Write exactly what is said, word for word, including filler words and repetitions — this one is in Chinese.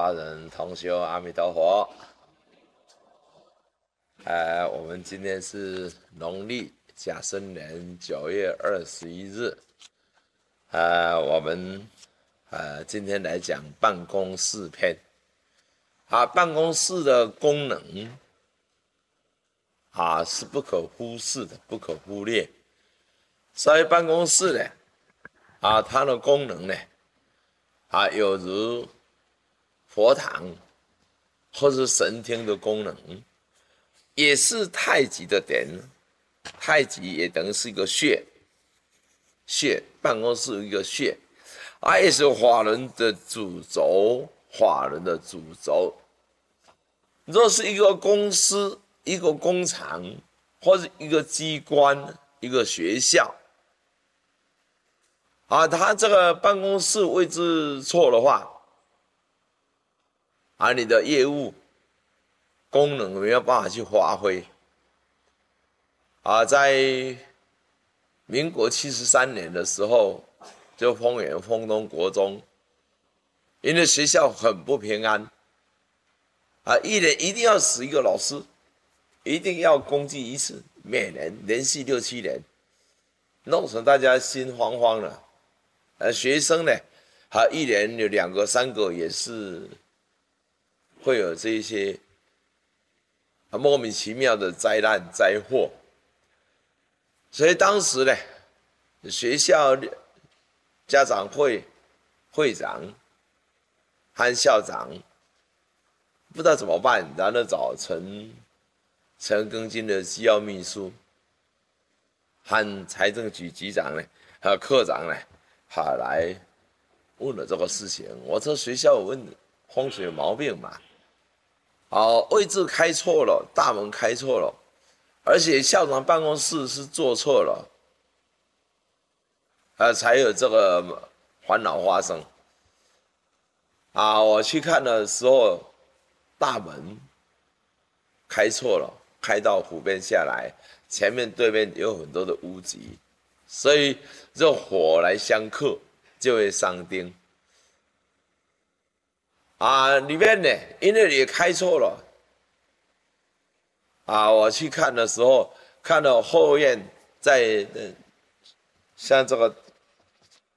华人同修阿弥陀佛。呃，我们今天是农历甲申年九月二十一日。呃，我们呃今天来讲办公室篇。啊，办公室的功能啊是不可忽视的，不可忽略。所以办公室呢，啊，它的功能呢，啊，有如佛堂或是神厅的功能，也是太极的点。太极也等于是一个穴，穴办公室一个穴，啊，也是法人的主轴，法人的主轴。若是一个公司、一个工厂，或是一个机关、一个学校，啊，它这个办公室位置错的话，啊，你的业务功能没有办法去发挥。啊，在民国七十三年的时候，就丰原丰东国中，因为学校很不平安，啊，一年一定要死一个老师，一定要公祭一次，每年连续六七年，弄成大家心慌慌了。呃，学生呢，还一年有两个、三个，也是会有这些莫名其妙的灾难灾祸。所以当时呢，学校家长会会长和校长不知道怎么办，然后找陈陈庚金的机要秘书和财政局局长呢，还有科长呢，哈来问了这个事情。我说学校有问风水有毛病嘛？哦，位置开错了，大门开错了，而且校长办公室是做错了，呃，才有这个烦恼发生。啊，我去看的时候，大门开错了，开到湖边下来，前面对面有很多的屋脊，所以这火来相克就会伤丁。啊，里面呢，因为也开错了。啊，我去看的时候，看到后院在，呃、像这个